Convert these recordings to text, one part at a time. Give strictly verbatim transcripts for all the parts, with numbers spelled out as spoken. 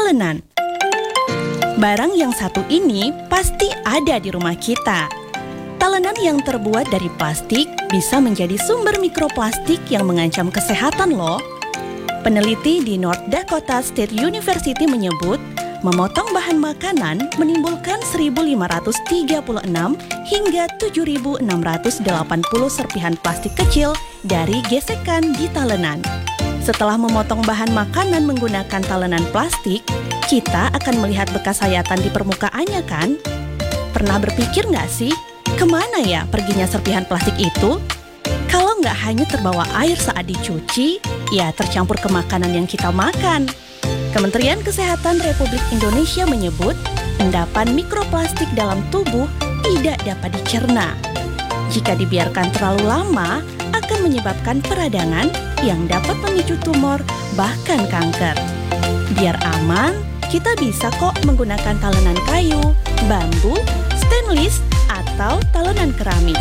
talenan. Barang yang satu ini pasti ada di rumah kita. Talenan yang terbuat dari plastik bisa menjadi sumber mikroplastik yang mengancam kesehatan loh. Peneliti di North Dakota State University menyebut, memotong bahan makanan menimbulkan seribu lima ratus tiga puluh enam hingga tujuh ribu enam ratus delapan puluh serpihan plastik kecil dari gesekan di talenan. Setelah memotong bahan makanan menggunakan talenan plastik, kita akan melihat bekas sayatan di permukaannya kan? Pernah berpikir nggak sih, kemana ya perginya serpihan plastik itu? Kalau nggak hanya terbawa air saat dicuci, ya tercampur ke makanan yang kita makan. Kementerian Kesehatan Republik Indonesia menyebut endapan mikroplastik dalam tubuh tidak dapat dicerna. Jika dibiarkan terlalu lama, akan menyebabkan peradangan yang dapat memicu tumor, bahkan kanker. Biar aman, kita bisa kok menggunakan talenan kayu, bambu, stainless, atau talenan keramik.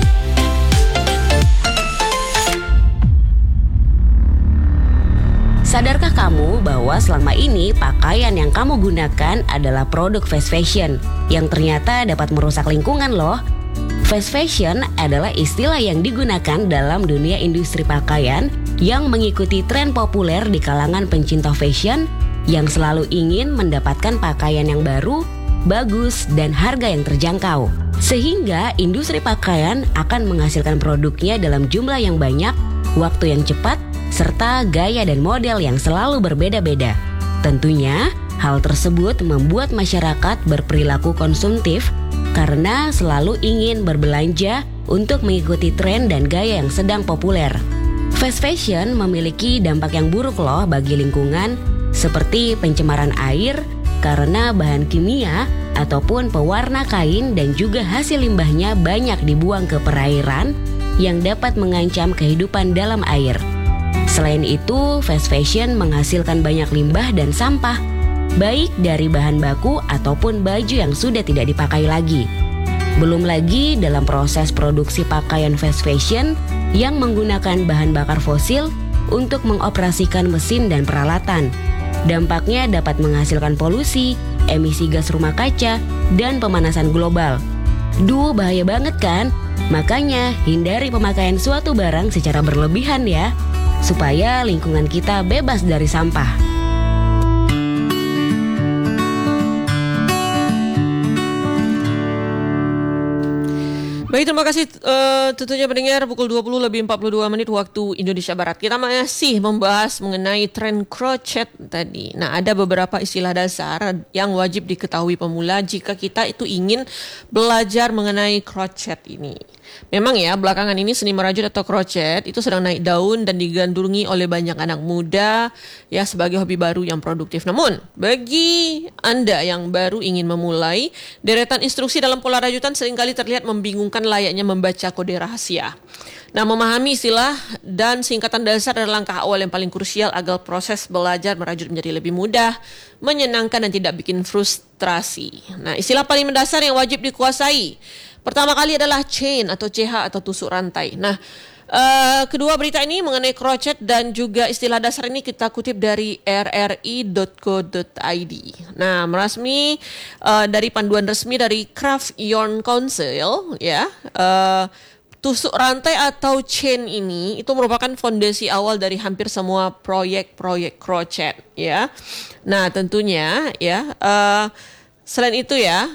Sadarkah kamu bahwa selama ini pakaian yang kamu gunakan adalah produk fast fashion yang ternyata dapat merusak lingkungan loh? Fast fashion adalah istilah yang digunakan dalam dunia industri pakaian yang mengikuti tren populer di kalangan pencinta fashion yang selalu ingin mendapatkan pakaian yang baru, bagus, dan harga yang terjangkau. Sehingga industri pakaian akan menghasilkan produknya dalam jumlah yang banyak, waktu yang cepat, serta gaya dan model yang selalu berbeda-beda. Tentunya, hal tersebut membuat masyarakat berperilaku konsumtif karena selalu ingin berbelanja untuk mengikuti tren dan gaya yang sedang populer. Fast fashion memiliki dampak yang buruk loh bagi lingkungan, seperti pencemaran air karena bahan kimia ataupun pewarna kain, dan juga hasil limbahnya banyak dibuang ke perairan yang dapat mengancam kehidupan dalam air. Selain itu, fast fashion menghasilkan banyak limbah dan sampah, baik dari bahan baku ataupun baju yang sudah tidak dipakai lagi. Belum lagi dalam proses produksi pakaian fast fashion yang menggunakan bahan bakar fosil untuk mengoperasikan mesin dan peralatan. Dampaknya dapat menghasilkan polusi, emisi gas rumah kaca, dan pemanasan global. Duh, bahaya banget kan? Makanya hindari pemakaian suatu barang secara berlebihan ya, supaya lingkungan kita bebas dari sampah. Baik, terima kasih uh, tentunya pendengar. Pukul dua puluh lebih empat puluh dua menit waktu Indonesia Barat. Kita masih membahas mengenai tren crochet tadi. Nah, ada beberapa istilah dasar yang wajib diketahui pemula jika kita itu ingin belajar mengenai crochet ini. Memang ya, belakangan ini seni merajut atau crochet itu sedang naik daun dan digandrungi oleh banyak anak muda ya sebagai hobi baru yang produktif. Namun, bagi Anda yang baru ingin memulai, deretan instruksi dalam pola rajutan seringkali terlihat membingungkan layaknya membaca kode rahasia. Nah, memahami istilah dan singkatan dasar adalah langkah awal yang paling krusial agar proses belajar merajut menjadi lebih mudah, menyenangkan, dan tidak bikin frustrasi. Nah, istilah paling mendasar yang wajib dikuasai pertama kali adalah chain atau C H atau tusuk rantai. Nah, uh, kedua berita ini mengenai crochet dan juga istilah dasar ini kita kutip dari r r i dot co dot i d. Nah, meresmi uh, dari panduan resmi dari Craft Yarn Council ya. Uh, Tusuk rantai atau chain ini itu merupakan fondasi awal dari hampir semua proyek-proyek crochet ya. Nah, tentunya ya uh, selain itu ya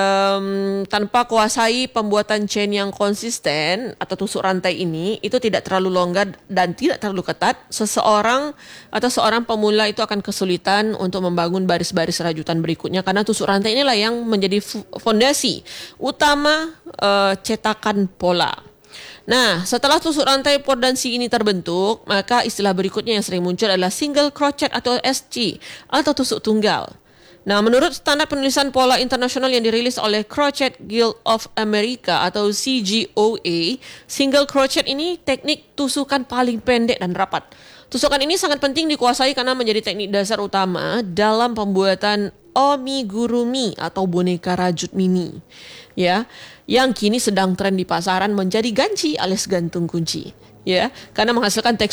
um, tanpa kuasai pembuatan chain yang konsisten atau tusuk rantai ini itu tidak terlalu longgar dan tidak terlalu ketat, seseorang atau seorang pemula itu akan kesulitan untuk membangun baris-baris rajutan berikutnya karena tusuk rantai inilah yang menjadi fondasi utama uh, cetakan pola. Nah, setelah tusuk rantai fondasi ini terbentuk, maka istilah berikutnya yang sering muncul adalah single crochet atau S C atau tusuk tunggal. Nah, menurut standar penulisan pola internasional yang dirilis oleh Crochet Guild of America atau C G O A, single crochet ini teknik tusukan paling pendek dan rapat. Tusukan ini sangat penting dikuasai karena menjadi teknik dasar utama dalam pembuatan omigurumi atau boneka rajut mini. Ya, yang kini sedang tren di pasaran menjadi ganci alias gantung kunci. Ya, karena menghasilkan tekstur